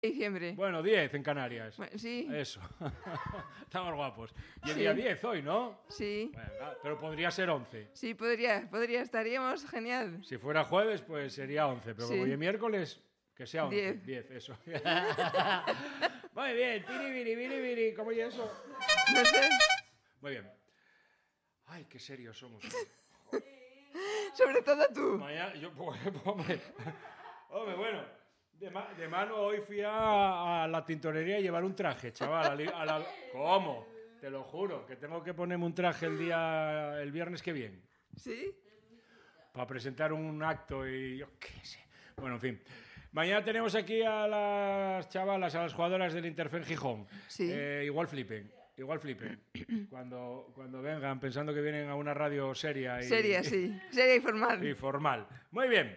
diciembre. Bueno, 10 en Canarias. Bueno, sí. Eso. Estamos guapos. Y el Sí. día 10 hoy, ¿no? Sí. Venga, pero podría ser 11. Sí, podría, estaríamos genial. Si fuera jueves, pues sería 11. Pero Sí. como hoy es miércoles, que sea 11. 10. 10, eso. Muy bien. Piribiri. ¿Cómo es eso? No sé. Muy bien. Ay, qué serios somos. Sobre todo tú. Mañana, hombre, bueno, de mano hoy fui a la tintorería a llevar un traje, chaval. ¿Cómo? Te lo juro, que tengo que ponerme un traje el viernes que viene. ¿Sí? Para presentar un acto y yo qué sé. Bueno, en fin. Mañana tenemos aquí a las chavalas, a las jugadoras del Interfen Gijón. Sí. Igual flipen. Cuando vengan pensando que vienen a una radio seria. Seria, sí. Seria y formal. Y formal. Muy bien.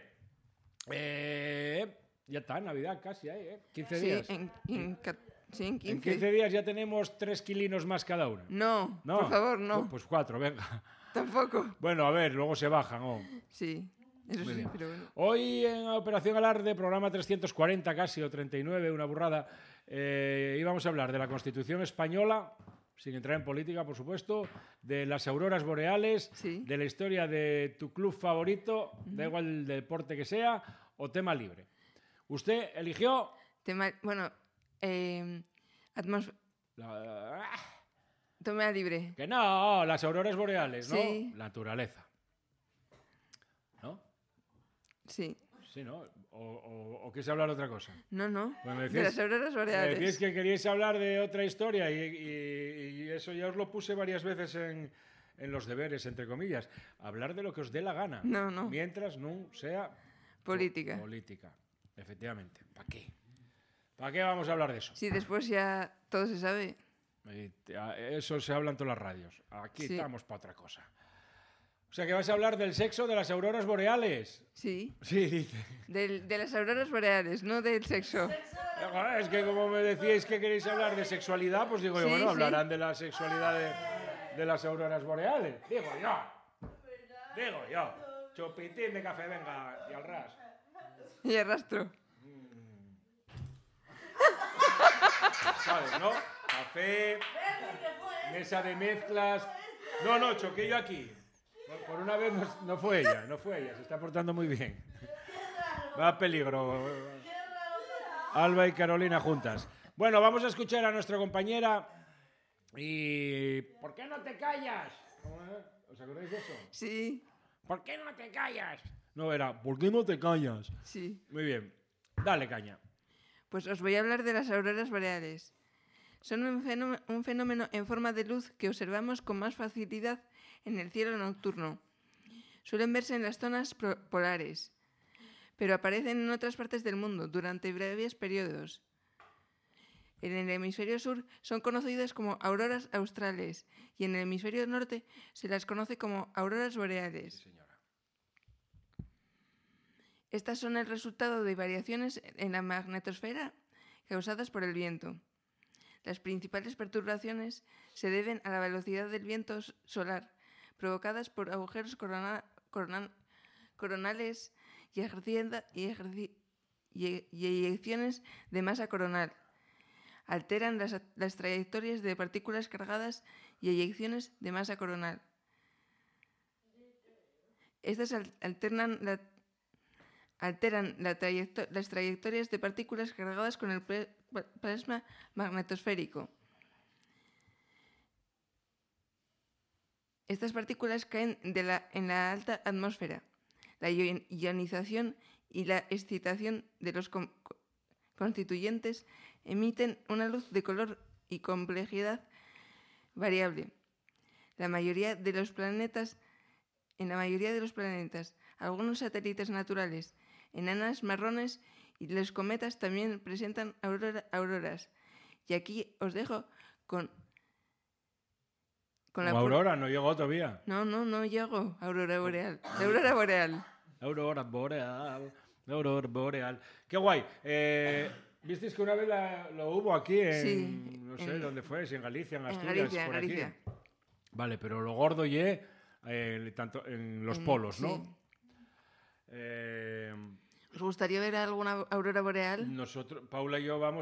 Ya está, Navidad casi, 15 días. Sí, en 15. En 15 días ya tenemos 3 kilinos más cada uno. No, por favor, no. Pues 4, venga. Tampoco. Bueno, a ver, luego se bajan. Sí, eso Muy sí, bien. pero bueno. Hoy en Operación Alarde, programa 340 casi, o 39, una burrada, íbamos a hablar de la Constitución española, sin entrar en política, por supuesto, de las auroras boreales, Sí. de la historia de tu club favorito, da igual el deporte que sea, o tema libre. Usted eligió... Bueno, Toma libre. Que no, las auroras boreales, ¿no? Sí. La naturaleza. ¿No? Sí. Sí, ¿no? ¿O quieres hablar de otra cosa? No. Pues me De decías- las auroras Me boreales. decís que queríais hablar de otra historia y eso ya os lo puse varias veces en los deberes, entre comillas. Hablar de lo que os dé la gana. No. Mientras no sea... Política. Política, efectivamente. ¿Para qué? ¿Para qué vamos a hablar de eso? Sí, después ya todo se sabe. Eso se habla en todas las radios. Aquí Sí. estamos para otra cosa. O sea que vas a hablar del sexo de las auroras boreales. Sí. Sí, dice. De las auroras boreales, no del sexo. Es que como me decíais que queréis hablar de sexualidad, pues digo, Sí, bueno, sí. hablarán de la sexualidad de las auroras boreales. Digo yo. Chupitín de café, venga, y al ras. Y arrastro. ¿Sabes, no? Café, mesa de mezclas... No, choqué yo aquí. Por una vez no fue ella, se está portando muy bien. Va a peligro. Alba y Carolina juntas. Bueno, vamos a escuchar a nuestra compañera y... ¿Por qué no te callas? ¿Os acordáis de eso? Sí. ¿Por qué no te callas? No, era ¿por qué no te callas? Sí. Muy bien. Dale caña. Pues os voy a hablar de las auroras boreales. Son un fenómeno en forma de luz que observamos con más facilidad en el cielo nocturno. Suelen verse en las zonas polares, pero aparecen en otras partes del mundo durante breves periodos. En el hemisferio sur son conocidas como auroras australes y en el hemisferio norte se las conoce como auroras boreales. Sí, señora. Estas son el resultado de variaciones en la magnetosfera causadas por el viento. Las principales perturbaciones se deben a la velocidad del viento solar, provocadas por agujeros coronales y eyecciones de masa coronal. Alteran las trayectorias de partículas cargadas y eyecciones de masa coronal. Estas alteran las trayectorias de partículas cargadas con el plasma magnetosférico. Estas partículas caen en la alta atmósfera. La ionización y la excitación de los constituyentes emiten una luz de color y complejidad variable. En la mayoría de los planetas, algunos satélites naturales, enanas marrones y los cometas también presentan auroras. Y aquí os dejo con la Aurora, no llegó todavía. No llego. Aurora boreal. Aurora boreal. Aurora boreal. Qué guay. ¿Visteis que una vez lo hubo aquí en... Sí, no sé dónde fue, si en Galicia, en En Asturias, Galicia, por Galicia. aquí? Vale, pero lo gordo tanto en los polos, ¿no? ¿Os gustaría ver alguna aurora boreal? Nosotros, Paula y yo vamos